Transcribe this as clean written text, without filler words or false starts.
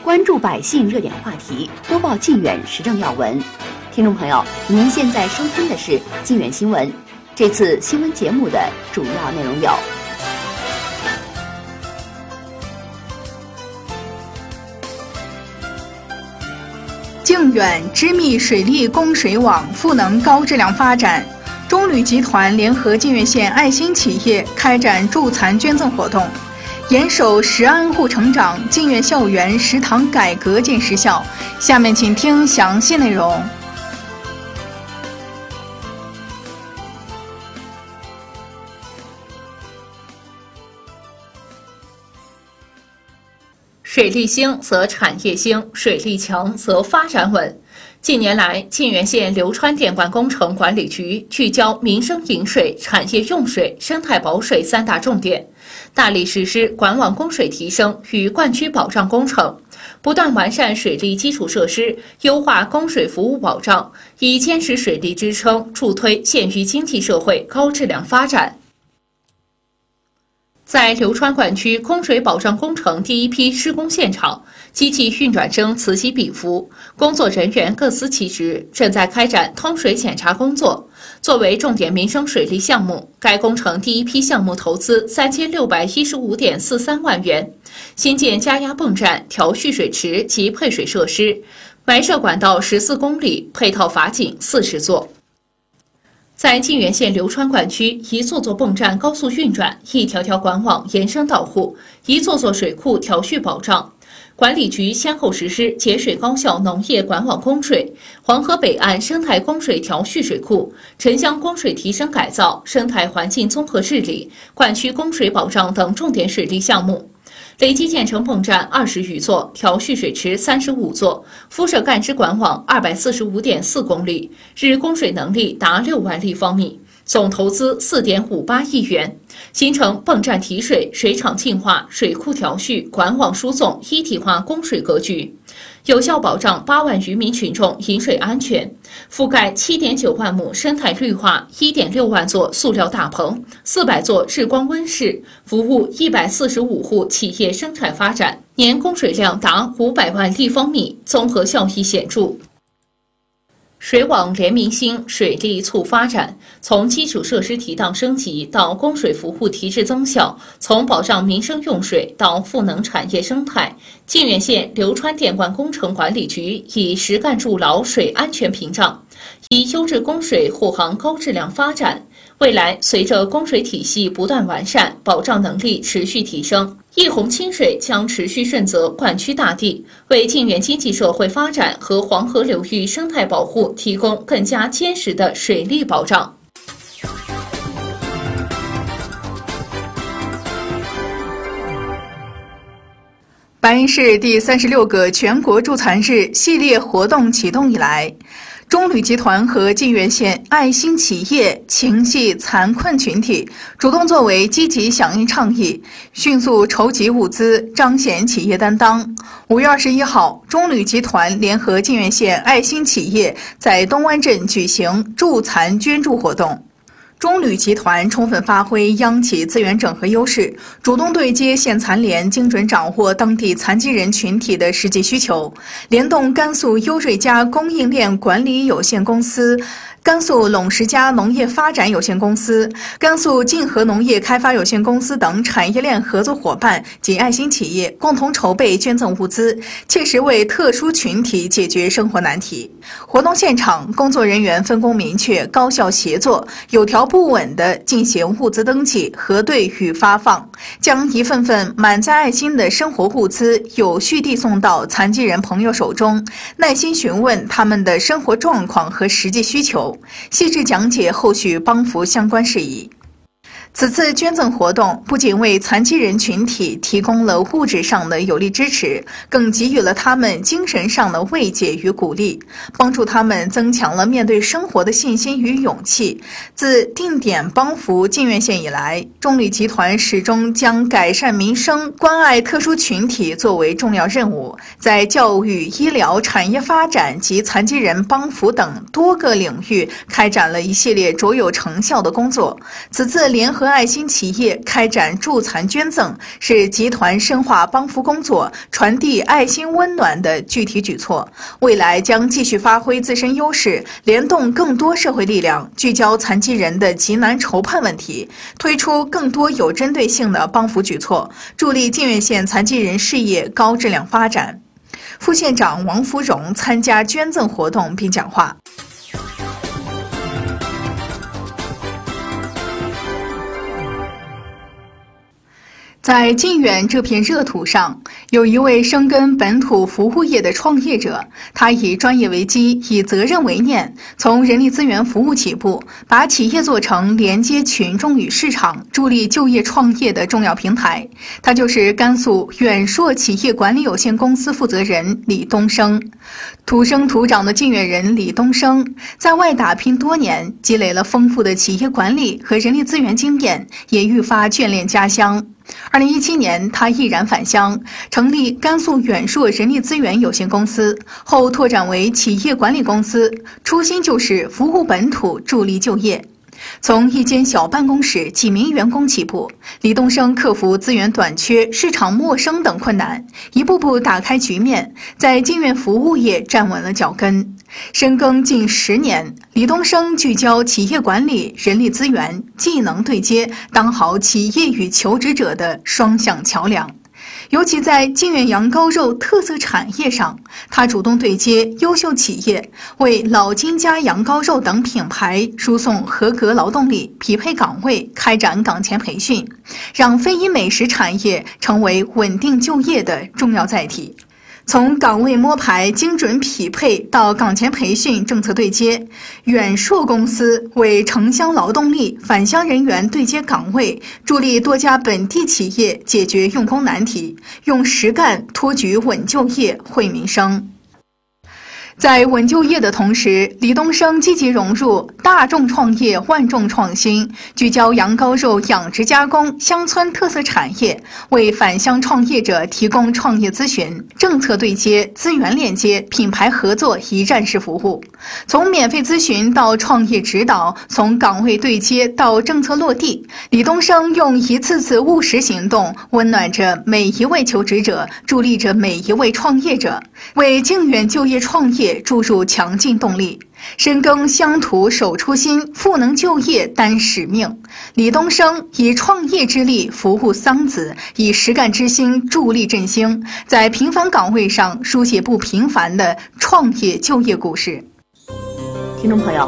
关注百姓热点话题，播报靖远时政要闻。听众朋友，您现在收听的是靖远新闻。这次新闻节目的主要内容有： 靖远织密水利供水网赋能高质量发展，中铝集团联合靖远县爱心企业开展助残捐赠活动。严守食安护成长，靖远校园食堂改革见实效。下面请听详细内容。 水利兴则产业兴，水利强则发展稳。近年来，靖远县流川电管工程管理局聚焦民生饮水、产业用水、生态保水三大重点，大力实施管网供水提升与灌区保障工程，不断完善水利基础设施，优化供水服务保障，以坚实水利支撑，助推县域经济社会高质量发展。在流川管区供水保障工程第一批施工现场，机器运转声此起彼伏，工作人员各司其职，正在开展通水检查工作。作为重点民生水利项目，该工程第一批项目投资3615.43万元，新建加压泵站、调蓄水池及配水设施，埋设管道14公里，配套筏井40座。在靖远县流川管区，一座座泵站高速运转，一条条管网延伸到户，一座座水库调蓄保障。管理局先后实施节水高效农业管网供水、黄河北岸生态供水调蓄水库、城乡供水提升改造、生态环境综合治理、灌区供水保障等重点水利项目。累计建成泵站20余座，调蓄水池35座，敷设干支管网245.4公里，日供水能力达6万立方米，总投资4.58亿元，形成泵站提水、水厂净化、水库调蓄、管网输送一体化供水格局，有效保障8万余名群众饮水安全，覆盖7.9万亩生态绿化、1.6万座塑料大棚、400座日光温室，服务145户企业生产发展，年供水量达500万立方米，综合效益显著。水网联民兴，水利促发展。从基础设施提档升级到供水服务提质增效，从保障民生用水到赋能产业生态，靖远县流川电管工程管理局以实干筑牢水安全屏障，以优质供水护航高质量发展。未来，随着供水体系不断完善，保障能力持续提升，一泓清水将持续顺泽灌区大地，为靖远经济社会发展和黄河流域生态保护提供更加坚实的水利保障。 白银市第36个全国助残日系列活动启动以来，中铝集团和靖远县爱心企业情系残困群体主动作为，积极响应倡议，迅速筹集物资，彰显企业担当。5月21号，中铝集团联合靖远县爱心企业在东湾镇举行助残捐助活动。中铝集团充分发挥央企资源整合优势，主动对接县残联，精准掌握当地残疾人群体的实际需求，联动甘肃优瑞家供应链管理有限公司、甘肃陇石家农业发展有限公司、甘肃晋河农业开发有限公司等产业链合作伙伴及爱心企业共同筹备捐赠物资，切实为特殊群体解决生活难题。活动现场，工作人员分工明确，高效协作，有条不紊地进行物资登记、核对与发放，将一份份满载爱心的生活物资有序递送到残疾人朋友手中，耐心询问他们的生活状况和实际需求，细致讲解后续帮扶相关事宜。此次捐赠活动不仅为残疾人群体提供了物质上的有力支持，更给予了他们精神上的慰藉与鼓励，帮助他们增强了面对生活的信心与勇气。自定点帮扶靖远县以来，中铝集团始终将改善民生、关爱特殊群体作为重要任务，在教育、医疗、产业发展及残疾人帮扶等多个领域开展了一系列卓有成效的工作。此次联合爱心企业开展助残捐赠，是集团深化帮扶工作、传递爱心温暖的具体举措。未来将继续发挥自身优势，联动更多社会力量，聚焦残疾人的急难愁盼问题，推出更多有针对性的帮扶举措，助力泾源县残疾人事业高质量发展。副县长王福荣参加捐赠活动并讲话。在泾源这片热土上，有一位深耕本土服务业的创业者，他以专业为基，以责任为念，从人力资源服务起步，把企业做成连接群众与市场、助力就业创业的重要平台。他就是甘肃远硕企业管理有限公司负责人李东升。土生土长的泾源人李东升，在外打拼多年，积累了丰富的企业管理和人力资源经验，也愈发眷恋家乡。2017年，他毅然返乡，成立甘肃远硕人力资源有限公司，后拓展为企业管理公司，初心就是服务本土，助力就业。从一间小办公室几名员工起步，李东升克服资源短缺、市场陌生等困难，一步步打开局面，在泾源服务业站稳了脚跟。深耕近10年，李东升聚焦企业管理、人力资源、技能对接，当好企业与求职者的双向桥梁。尤其在泾源羊羔肉特色产业上，他主动对接优秀企业，为老金家羊羔肉等品牌输送合格劳动力，匹配岗位，开展岗前培训，让非遗美食产业成为稳定就业的重要载体。从岗位摸排、精准匹配到岗前培训、政策对接，远硕公司为城乡劳动力、返乡人员对接岗位，助力多家本地企业解决用工难题，用实干托举稳就业、惠民生。在稳就业的同时，李东升积极融入大众创业、万众创新，聚焦羊羔肉养殖加工、乡村特色产业，为返乡创业者提供创业咨询、政策对接、资源链接、品牌合作一站式服务。从免费咨询到创业指导，从岗位对接到政策落地，李东升用一次次务实行动，温暖着每一位求职者，助力着每一位创业者，为泾源就业创业注入强劲动力。深耕乡土守初心，赋能就业担使命。李东升以创业之力服务桑梓，以实干之心助力振兴，在平凡岗位上书写不平凡的创业就业故事。 听众朋友，